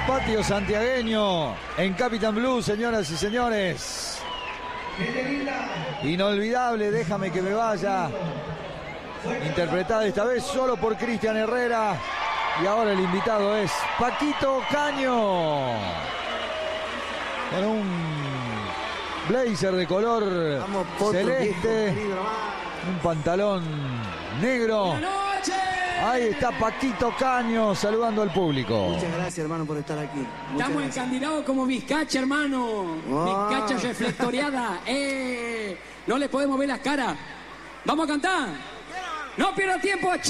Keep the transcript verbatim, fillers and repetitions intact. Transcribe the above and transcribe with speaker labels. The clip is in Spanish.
Speaker 1: patio santiagueño en Capitán Blue, señoras y señores. Inolvidable, déjame que me vaya. Interpretada esta vez solo por Cristian Herrera. Y ahora el invitado es Paquito Caño. Con un blazer de color Vamos, celeste. Viejo, un pantalón negro. Ahí está Paquito Caño saludando al público.
Speaker 2: Muchas gracias, hermano, por estar aquí. Muchas
Speaker 3: Estamos
Speaker 2: gracias.
Speaker 3: encandilados como Vizcacha, hermano. Oh. Vizcacha reflectoreada. Eh, no le podemos ver las caras. ¿Vamos a cantar? No pierda tiempo.